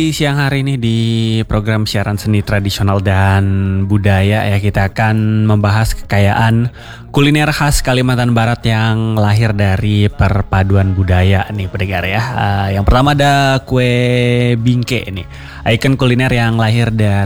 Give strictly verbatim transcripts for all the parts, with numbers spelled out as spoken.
Di siang hari ini di program siaran seni tradisional dan budaya ya, kita akan membahas kekayaan kuliner khas Kalimantan Barat yang lahir dari perpaduan budaya nih pendengar ya. Uh, yang pertama ada kue bingke nih, ikon kuliner yang lahir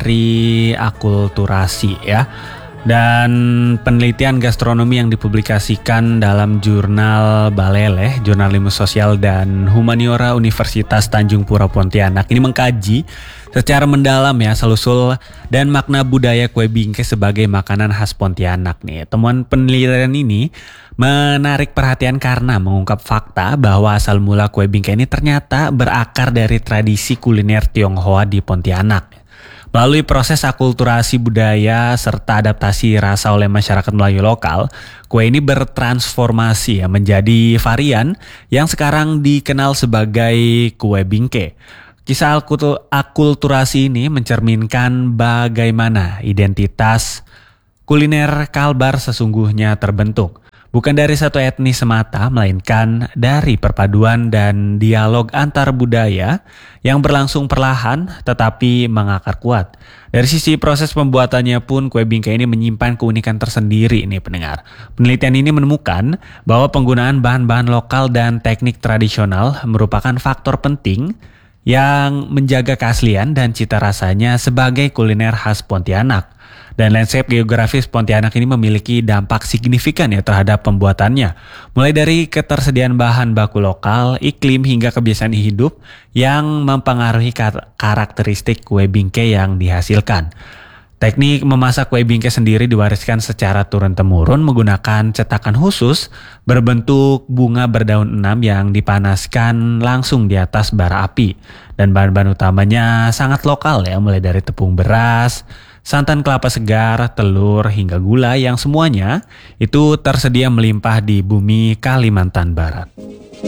dari akulturasi ya. Dan penelitian gastronomi yang dipublikasikan dalam jurnal Baleleh, Jurnal Ilmu Sosial dan Humaniora Universitas Tanjung Pura Pontianak ini mengkaji secara mendalam ya asal-usul dan makna budaya kue bingke sebagai makanan khas Pontianak nih. Temuan penelitian ini menarik perhatian karena mengungkap fakta bahwa asal mula kue bingke ini ternyata berakar dari tradisi kuliner Tionghoa di Pontianak. Melalui proses akulturasi budaya serta adaptasi rasa oleh masyarakat Melayu lokal, kue ini bertransformasi ya, menjadi varian yang sekarang dikenal sebagai kue bingke. Kisah akulturasi ini mencerminkan bagaimana identitas kuliner Kalbar sesungguhnya terbentuk. Bukan dari satu etnis semata, melainkan dari perpaduan dan dialog antar budaya yang berlangsung perlahan tetapi mengakar kuat. Dari sisi proses pembuatannya pun kue bingke ini menyimpan keunikan tersendiri nih pendengar. Penelitian ini menemukan bahwa penggunaan bahan-bahan lokal dan teknik tradisional merupakan faktor penting yang menjaga keaslian dan cita rasanya sebagai kuliner khas Pontianak. Dan landscape geografis Pontianak ini memiliki dampak signifikan ya terhadap pembuatannya. Mulai dari ketersediaan bahan baku lokal, iklim hingga kebiasaan hidup yang mempengaruhi karakteristik kue bingke yang dihasilkan. Teknik memasak kue bingke sendiri diwariskan secara turun-temurun menggunakan cetakan khusus berbentuk bunga berdaun enam yang dipanaskan langsung di atas bara api. Dan bahan-bahan utamanya sangat lokal ya, mulai dari tepung beras, santan kelapa segar, telur, hingga gula yang semuanya itu tersedia melimpah di bumi Kalimantan Barat.